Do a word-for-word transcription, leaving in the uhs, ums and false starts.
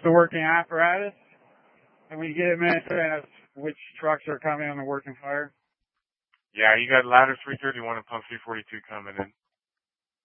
the working apparatus, and we get a minute to us which trucks are coming on the working fire. Yeah, you got ladder three thirty-one and pump three forty-two coming in.